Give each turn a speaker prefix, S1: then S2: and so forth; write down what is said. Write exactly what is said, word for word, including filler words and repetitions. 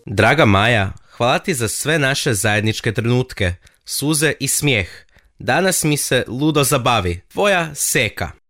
S1: Draga Maja, hvala ti za sve naše zajedničke trenutke, suze i smijeh. Danas mi se ludo zabavi. Tvoja Seka.